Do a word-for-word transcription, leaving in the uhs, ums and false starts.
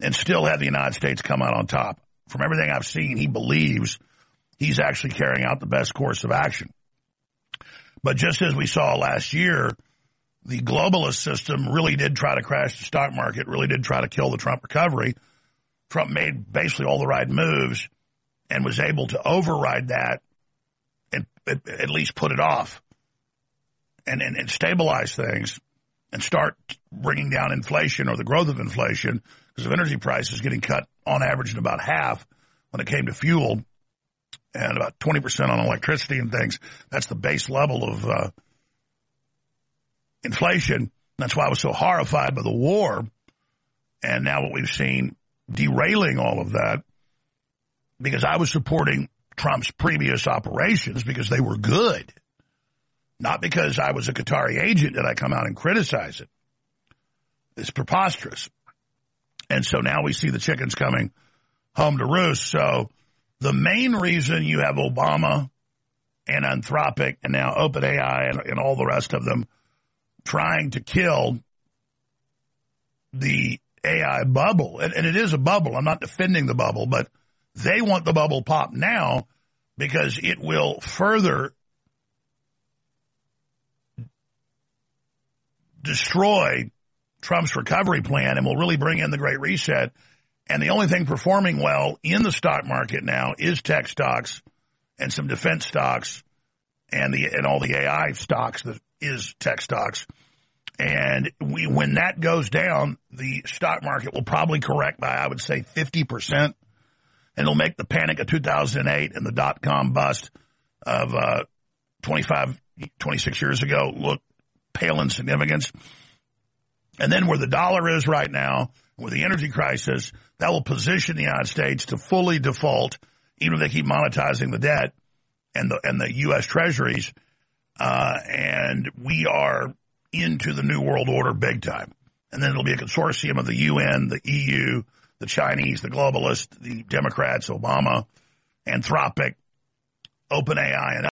and still have the United States come out on top. From everything I've seen, he believes he's actually carrying out the best course of action. But just as we saw last year, the globalist system really did try to crash the stock market, really did try to kill the Trump recovery. Trump made basically all the right moves and was able to override that and at least put it off and, and, and stabilize things and start bringing down inflation or the growth of inflation, because of energy prices getting cut on average in about half when it came to fuel and about twenty percent on electricity and things. That's the base level of uh, inflation. That's why I was so horrified by the war. And now what we've seen derailing all of that, because I was supporting Trump's previous operations because they were good. Not because I was a Qatari agent did I come out and criticize it. It's preposterous. And so now we see the chickens coming home to roost. So the main reason you have Obama and Anthropic and now OpenAI and, and all the rest of them trying to kill the A I bubble, and, and it is a bubble. I'm not defending the bubble, but they want the bubble popped now because it will further destroy Trump's recovery plan and will really bring in the Great Reset. And the only thing performing well in the stock market now is tech stocks and some defense stocks and the and all the A I stocks that is tech stocks. And we, when that goes down, the stock market will probably correct by, I would say, fifty percent. And it'll make the panic of two thousand eight and the dot-com bust of uh, twenty-five, twenty-six years ago look pale in significance. And then where the dollar is right now, with the energy crisis, that will position the United States to fully default, even if they keep monetizing the debt and the and the U S treasuries. Uh, and we are into the New World Order big time. And then it'll be a consortium of the U N, the E U, the Chinese, the globalists, the Democrats, Obama, Anthropic, OpenAI, and